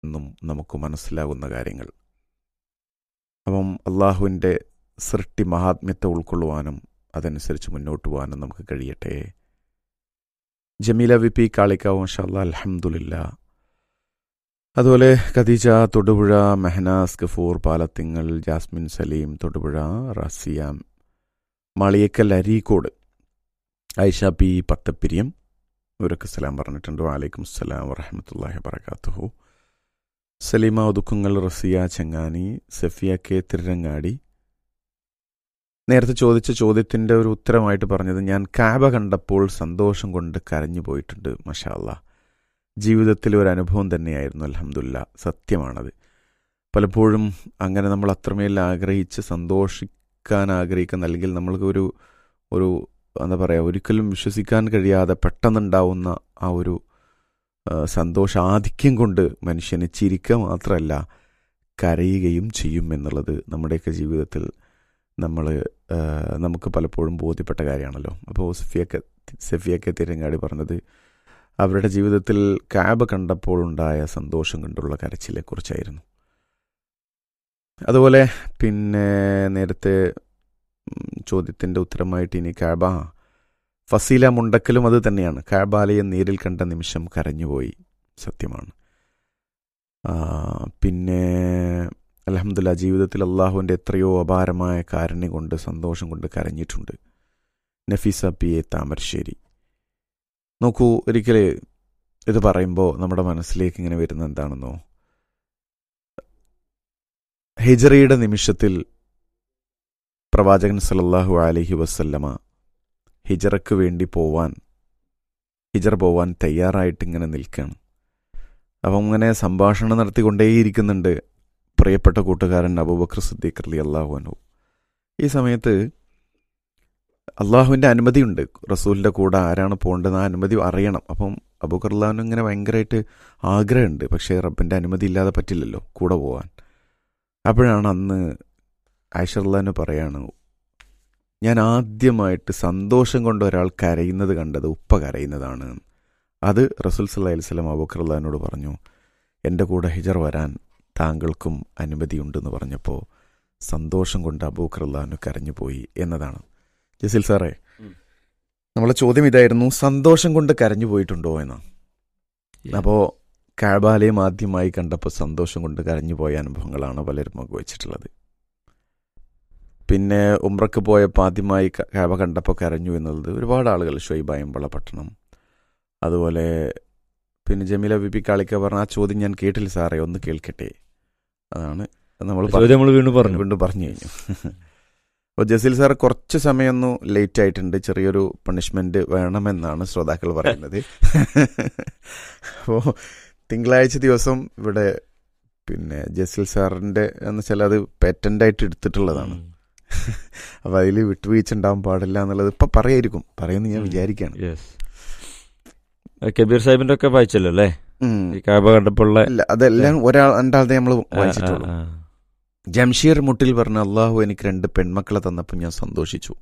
എന്നും നമുക്ക് മനസ്സിലാകുന്ന കാര്യങ്ങൾ. അപ്പം അള്ളാഹുവിൻ്റെ സൃഷ്ടി മഹാത്മ്യത്തെ ഉൾക്കൊള്ളുവാനും അതനുസരിച്ച് മുന്നോട്ട് പോകാനും നമുക്ക് കഴിയട്ടെ. ജമീല വി പി കാളിക്കാവ് മാഷാ അല്ലാ അൽഹംദുലില്ലാ. അതുപോലെ ഖദീജ തൊടുപുഴ, മെഹനാസ് ഗഫൂർ പാലത്തിങ്ങൽ, ജാസ്മിൻ സലീം തൊടുപുഴ, റസിയ മാളിയേക്കൽ അരീക്കോട്, ഐഷ പി പത്തപ്പിരിയം ഇവരൊക്കെ സലാം പറഞ്ഞിട്ടുണ്ട്. വലൈക്കും അസ്സലാം വറഹ്മത്തുള്ളാഹി വബറകാതുഹു. സലീമ ഒതുക്കുങ്ങൽ, റസിയ ചങ്ങാനി, സഫിയ കെ തിരുരങ്ങാടി നേരത്തെ ചോദിച്ച ചോദ്യത്തിൻ്റെ ഒരു ഉത്തരമായിട്ട് പറഞ്ഞത്, ഞാൻ കാബ കണ്ടപ്പോൾ സന്തോഷം കൊണ്ട് കരഞ്ഞു പോയിട്ടുണ്ട്. മാഷാ അല്ലാ, ജീവിതത്തിൽ ഒരു അനുഭവം തന്നെയായിരുന്നു. അൽഹംദുലില്ലാ, സത്യമാണത്. പലപ്പോഴും അങ്ങനെ നമ്മൾ അത്രമേൽ ആഗ്രഹിച്ച് സന്തോഷിക്കാൻ ആഗ്രഹിക്കുന്ന, അല്ലെങ്കിൽ നമ്മൾക്ക് ഒരു എന്താ പറയുക, ഒരിക്കലും വിശ്വസിക്കാൻ കഴിയാതെ പെട്ടെന്നുണ്ടാവുന്ന ആ ഒരു സന്തോഷ ആധിക്യം കൊണ്ട് മനുഷ്യനെ ചിരിക്കുക മാത്രമല്ല കരയുകയും ചെയ്യും എന്നുള്ളത് നമ്മുടെയൊക്കെ ജീവിതത്തിൽ നമുക്ക് പലപ്പോഴും ബോധ്യപ്പെട്ട കാര്യമാണല്ലോ. അപ്പോൾ സഫിയൊക്കെ തിരങ്ങാടി പറഞ്ഞത് അവരുടെ ജീവിതത്തിൽ കാബ കണ്ടപ്പോൾ ഉണ്ടായ സന്തോഷം കൊണ്ടുള്ള കരച്ചിലെക്കുറിച്ചായിരുന്നു. അതുപോലെ പിന്നെ നേരത്തെ ചോദ്യത്തിൻ്റെ ഉത്തരമായിട്ട് ഇനി കാബ, ഫസീല മുണ്ടക്കലും അത് തന്നെയാണ്. കാബാലയെ നേരിൽ കണ്ട നിമിഷം കരഞ്ഞുപോയി, സത്യമാണ്. പിന്നെ അൽഹംദുലില്ലാ, ജീവിതത്തിൽ അള്ളാഹുവിൻ്റെ എത്രയോ അപാരമായ കാരുണ്യം കൊണ്ട് സന്തോഷം കൊണ്ട് കരഞ്ഞിട്ടുണ്ട്. Nafeesa P A Thamarassery. നോക്കൂ, ഒരിക്കൽ ഇത് പറയുമ്പോൾ നമ്മുടെ മനസ്സിലേക്ക് ഇങ്ങനെ വരുന്ന എന്താണെന്നോ, ഹിജ്റയുടെ നിമിഷത്തിൽ പ്രവാചകൻ സല്ലല്ലാഹു അലൈഹി വസല്ലമ ഹിജ്റക്ക് വേണ്ടി ഹിജ്റ പോവാൻ തയ്യാറായിട്ട് ഇങ്ങനെ നിൽക്കുകയാണ്. അപ്പം ഇങ്ങനെ സംഭാഷണം നടത്തിക്കൊണ്ടേയിരിക്കുന്നുണ്ട് പ്രിയപ്പെട്ട കൂട്ടുകാരൻ അബൂബക്കർ സിദ്ദീഖ് റളിയല്ലാഹു അൻഹു. ഈ സമയത്ത് അള്ളാഹുവിൻ്റെ അനുമതിയുണ്ട്, റസൂലിൻ്റെ കൂടെ ആരാണ് പോകേണ്ടത് ആ അനുമതി അറിയണം. അപ്പം അബൂബക്കർ റളിയല്ലാഹു ഇങ്ങനെ ഭയങ്കരമായിട്ട് ആഗ്രഹമുണ്ട്, പക്ഷേ റബ്ബിൻ്റെ അനുമതി ഇല്ലാതെ പറ്റില്ലല്ലോ കൂടെ പോകാൻ. അപ്പോഴാണ് അന്ന് ആയിഷ റളിയല്ലാഹു പറയാണ്, ഞാൻ ആദ്യമായിട്ട് സന്തോഷം കൊണ്ട് ഒരാൾ കരയുന്നത് കണ്ടത് ഉപ്പ കരയുന്നതാണ്. അത് റസൂൽ സല്ലല്ലാഹു അലൈഹി വസല്ലം അബൂബക്കർ റളിയല്ലാഹുവിനോട് പറഞ്ഞു, എൻ്റെ കൂടെ ഹിജ്റ വരാൻ താങ്കൾക്കും അനുമതിയുണ്ടെന്ന് പറഞ്ഞപ്പോൾ സന്തോഷം കൊണ്ട് അബൂബക്കർ റളിയല്ലാഹു കരഞ്ഞു പോയി എന്നതാണ്. ജസീൽ സാറേ, നമ്മളെ ചോദ്യം ഇതായിരുന്നു, സന്തോഷം കൊണ്ട് കരഞ്ഞു പോയിട്ടുണ്ടോ എന്നാണ്. അപ്പോൾ കഅബാലയം ആദ്യമായി കണ്ടപ്പോൾ സന്തോഷം കൊണ്ട് കരഞ്ഞു പോയ അനുഭവങ്ങളാണ് പലരും പങ്കുവച്ചിട്ടുള്ളത്. പിന്നെ ഉംറക്ക് പോയപ്പോൾ ആദ്യമായി കഅബ കണ്ടപ്പോൾ കരഞ്ഞു എന്നുള്ളത് ഒരുപാട് ആളുകൾ, ഷുഐബ് അയമ്പള പട്ടണം, അതുപോലെ പിന്നെ ജമീല ബിബി കാളിക്ക പറഞ്ഞ ആ ചോദ്യം ഞാൻ കേട്ടില്ല സാറേ, ഒന്ന് കേൾക്കട്ടെ. അതാണ് നമ്മൾ വീണ്ടും പറഞ്ഞു കഴിഞ്ഞു. അപ്പോൾ ജസീൽ സാർ കുറച്ച് സമയമൊന്നു ലേറ്റ് ആയിട്ടുണ്ട്, ചെറിയൊരു പണിഷ്മെന്റ് വേണമെന്നാണ് ശ്രോതാക്കൾ പറയുന്നത്. അപ്പോൾ തിങ്കളാഴ്ച ദിവസം ഇവിടെ പിന്നെ ജസീൽ സാറിൻ്റെ എന്ന് വെച്ചാൽ അത് പേറ്റൻ്റായിട്ട് എടുത്തിട്ടുള്ളതാണ്. അപ്പം അതിൽ വിട്ടുവീഴ്ച ഉണ്ടാവാൻ പാടില്ല എന്നുള്ളത് ഇപ്പം പറയുമെന്ന് ഞാൻ വിചാരിക്കുകയാണ്. കബീർ സാഹിബിന്റെ ഒക്കെ വായിച്ചല്ലോ അല്ലേ, കാബ കണ്ടപ്പോൾ? അതെല്ലാം രണ്ടാളത്തെ നമ്മൾ വായിച്ചിട്ടുള്ളൂ. ജംഷീർ മുട്ടിൽ പറഞ്ഞ, അള്ളാഹു എനിക്ക് 2 പെൺമക്കളെ തന്നപ്പോൾ ഞാൻ സന്തോഷിച്ചു.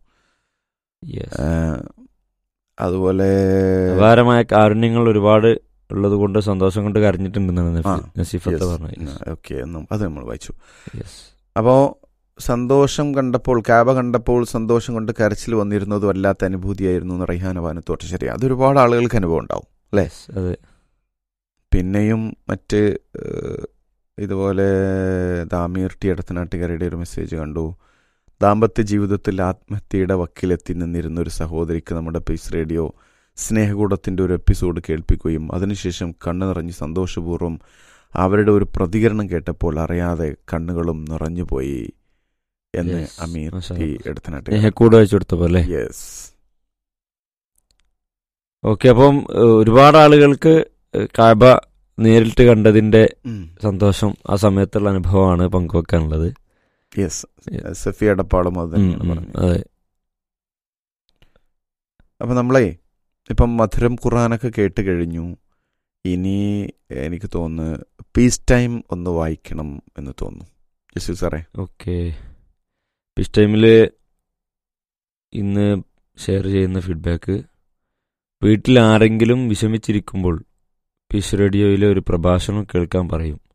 അതുപോലെ അപാരമായ കാരുണ്യങ്ങൾ ഒരുപാട് ഉള്ളത് കൊണ്ട് സന്തോഷം കൊണ്ട് കരഞ്ഞിട്ടുണ്ടെന്നാണ് നസീഫത്ത് പറഞ്ഞത്. ഓക്കെ, അത് നമ്മൾ വായിച്ചു. അപ്പോൾ സന്തോഷം കണ്ടപ്പോൾ, കാബ കണ്ടപ്പോൾ സന്തോഷം കൊണ്ട് കരച്ചിൽ വന്നിരുന്നതും അല്ലാത്ത അനുഭൂതിയായിരുന്നു എന്ന് റൈഹാന വാനത്തോട്ട്. ശരി, അതൊരുപാട് ആളുകൾക്ക് അനുഭവം ഉണ്ടാവും അല്ലേ? അതെ. പിന്നെയും മറ്റ് ഇതുപോലെ ദാമീർ ടി അടുത്തനാട്ടുകാരുടെ ഒരു മെസ്സേജ് കണ്ടു. ദാമ്പത്യ ജീവിതത്തിൽ ആത്മഹത്യയുടെ വക്കിലെത്തി നിന്നിരുന്ന ഒരു സഹോദരിക്ക് നമ്മുടെ പീസ് റേഡിയോ സ്നേഹകൂടത്തിൻ്റെ ഒരു എപ്പിസോഡ് കേൾപ്പിക്കുകയും അതിനുശേഷം കണ്ണു നിറഞ്ഞ് സന്തോഷപൂർവ്വം അവരുടെ ഒരു പ്രതികരണം കേട്ടപ്പോൾ അറിയാതെ കണ്ണുകളും നിറഞ്ഞുപോയി എന്ന് അമീർ ടി എടുത്തനാട്ട്. യെസ്. ഓക്കെ, അപ്പം ഒരുപാട് ആളുകൾക്ക് കാബ നേരിട്ട് കണ്ടതിന്റെ സന്തോഷം ആ സമയത്തുള്ള അനുഭവമാണ് പങ്കുവെക്കാനുള്ളത്. യെസ്, സഫിയ അടപ്പാളും അത് തന്നെയാണ് പറഞ്ഞത്. അതെ. അപ്പം നമ്മളെ ഇപ്പം മധുരം ഖുർആനൊക്കെ കേട്ട് കഴിഞ്ഞു. ഇനി എനിക്ക് തോന്നുന്നു പീസ് ടൈം ഒന്ന് വായിക്കണം എന്ന് തോന്നുന്നു. ജസീൽ സാറേ. ഓക്കെ, പീസ് ടൈമിൽ ഇന്ന് ഷെയർ ചെയ്യുന്ന ഫീഡ്ബാക്ക്, വീട്ടിൽ ആരെങ്കിലും വിഷമിച്ചിരിക്കുമ്പോൾ പീസ് റേഡിയോയിലെ ഒരു പ്രഭാഷണം കേൾക്കാൻ പറയും.